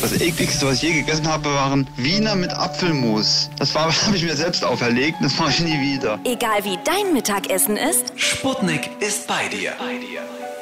Das ekligste, was ich je gegessen habe, waren Wiener mit Apfelmus. Das habe ich mir selbst auferlegt, das mache ich nie wieder. Egal wie dein Mittagessen ist, Sputnik ist bei dir.